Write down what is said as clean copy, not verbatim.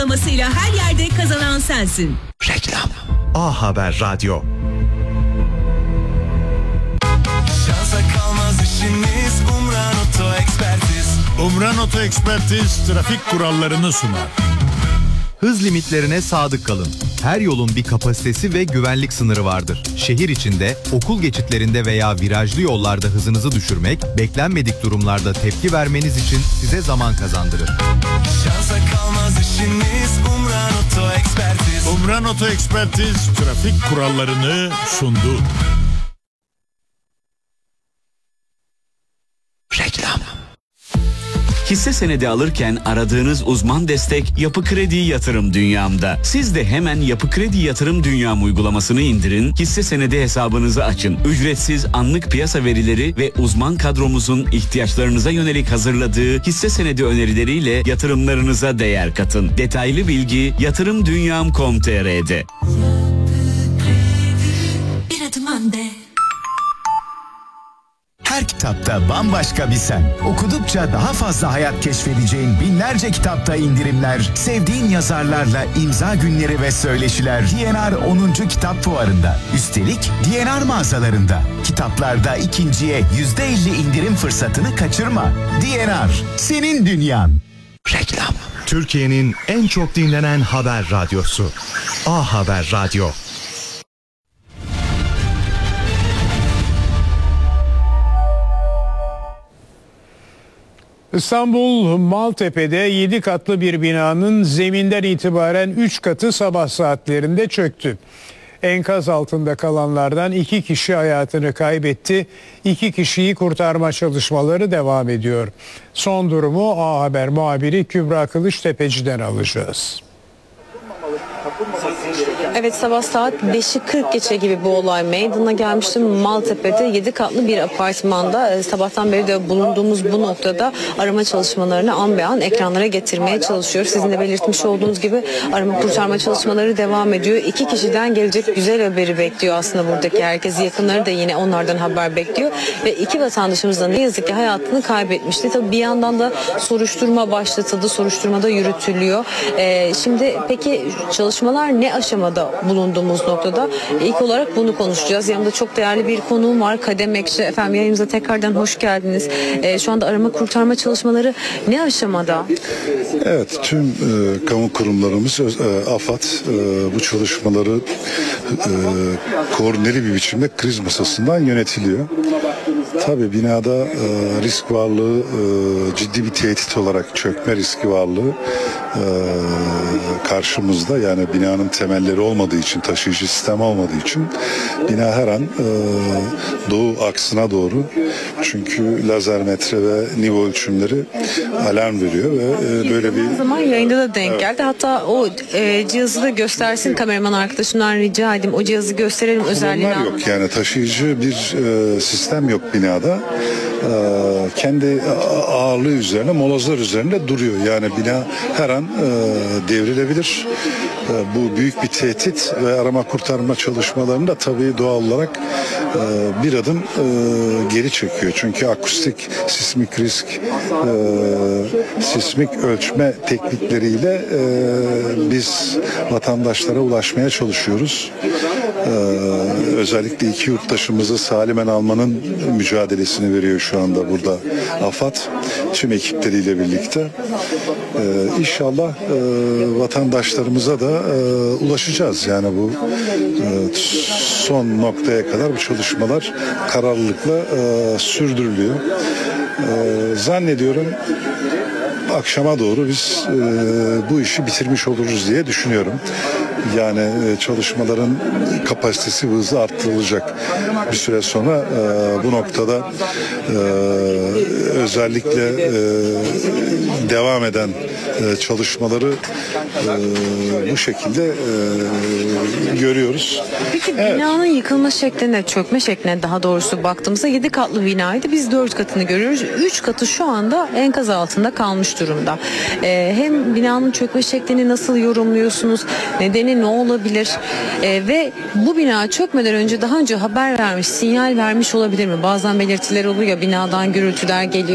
uygulamasıyla her yerde kazanan sensin. Reklam. A Haber Radyo. Şansa kalmaz işiniz, Umran Oto Ekspertiz. Umran Oto Ekspertiz trafik kurallarını sunar. Hız limitlerine sadık kalın. Her yolun bir kapasitesi ve güvenlik sınırı vardır. Şehir içinde, okul geçitlerinde veya virajlı yollarda hızınızı düşürmek, beklenmedik durumlarda tepki vermeniz için size zaman kazandırır. Şansa kalmaz işiniz, Umran Oto Ekspertiz. Umran Oto Ekspertiz trafik kurallarını sundu. Reklam. Hisse senedi alırken aradığınız uzman destek Yapı Kredi Yatırım Dünyam'da. Siz de hemen Yapı Kredi Yatırım Dünyam uygulamasını indirin, hisse senedi hesabınızı açın. Ücretsiz anlık piyasa verileri ve uzman kadromuzun ihtiyaçlarınıza yönelik hazırladığı hisse senedi önerileriyle yatırımlarınıza değer katın. Detaylı bilgi yatırımdunyam.com.tr'de. Bir adım önde. Her kitapta bambaşka bir sen. Okudukça daha fazla hayat keşfedeceğin binlerce kitapta indirimler, sevdiğin yazarlarla imza günleri ve söyleşiler DNR 10. Kitap Fuarı'nda. Üstelik DNR mağazalarında. Kitaplarda ikinciye %50 indirim fırsatını kaçırma. DNR, senin dünyan. Reklam. Türkiye'nin en çok dinlenen haber radyosu. A Haber Radyo. İstanbul Maltepe'de 7 katlı bir binanın zeminden itibaren 3 katı sabah saatlerinde çöktü. Enkaz altında kalanlardan 2 kişi hayatını kaybetti. 2 kişiyi kurtarma çalışmaları devam ediyor. Son durumu A Haber muhabiri Kübra Kılıçtepeci'den alacağız. Evet, sabah saat 5'i 40 geçe gibi bu olay meydana gelmişti. Maltepe'de 7 katlı bir apartmanda sabahtan beri de bulunduğumuz bu noktada arama çalışmalarını an be an ekranlara getirmeye çalışıyor. Sizin de belirtmiş olduğunuz gibi arama kurtarma çalışmaları devam ediyor. 2 kişiden gelecek güzel haberi bekliyor aslında buradaki herkes. Yakınları da yine onlardan haber bekliyor. Ve 2 vatandaşımız da ne yazık ki hayatını kaybetmişti. Tabii bir yandan da soruşturma başlatıldı. Soruşturmada yürütülüyor. Şimdi peki çalışmalar ne aşamada bulunduğumuz noktada? İlk olarak bunu konuşacağız. Yanımda çok değerli bir konuğum var. Kadem Ekşi. Efendim yayınımıza tekrardan hoş geldiniz. Şu anda arama kurtarma çalışmaları ne aşamada? Evet, tüm kamu kurumlarımız, AFAD bu çalışmaları koordineli bir biçimde kriz masasından yönetiliyor. Tabii binada risk varlığı ciddi bir tehdit olarak çökme riski varlığı karşımızda. Yani binanın temelleri olmadığı için, taşıyıcı sistem olmadığı için bina her an doğu aksına doğru, çünkü lazer metre ve nivo ölçümleri alarm veriyor ve böyle bir zaman yayında da denk geldi. Hatta o cihazı da göstersin kameraman arkadaşımdan rica edeyim. O cihazı gösterelim, özelliğini bunlar yok. Yani taşıyıcı bir sistem yok binada. Kendi ağırlığı üzerine, molozlar üzerinde duruyor. Yani bina her an devrilebilir. Bu büyük bir tehdit ve arama kurtarma çalışmalarında tabii doğal olarak bir adım geri çekiyor. Çünkü akustik, sismik risk, sismik ölçme teknikleriyle biz vatandaşlara ulaşmaya çalışıyoruz. Özellikle 2 yurttaşımızı salimen almanın mücadelesini veriyor şu anda burada AFAD tüm ekipleriyle birlikte. İnşallah vatandaşlarımıza da ulaşacağız. Yani bu son noktaya kadar bu çalışmalar kararlılıkla sürdürülüyor. Zannediyorum akşama doğru biz bu işi bitirmiş oluruz diye düşünüyorum. Yani çalışmaların kapasitesi hızla arttırılacak. Bir süre sonra bu noktada özellikle devam eden çalışmaları bu şekilde görüyoruz. Peki binanın yıkılma şekline, çökme şekline daha doğrusu baktığımızda 7 katlı binaydı. Biz 4 katını görüyoruz. 3 katı şu anda enkaz altında kalmış durumda. Hem binanın çökme şeklini nasıl yorumluyorsunuz? Nedeni ne olabilir? Ve bu bina çökmeden önce daha önce haber vermiş, sinyal vermiş olabilir mi? Bazen belirtiler oluyor, binadan gürültüler geliyor.